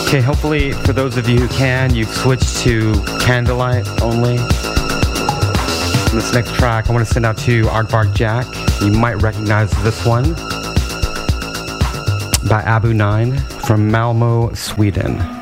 Okay, hopefully for those of you who can, you've switched to Candlelight only. This next track I want to send out to Aardvark Jack. You might recognize this one by Abu 9 from Malmo, Sweden.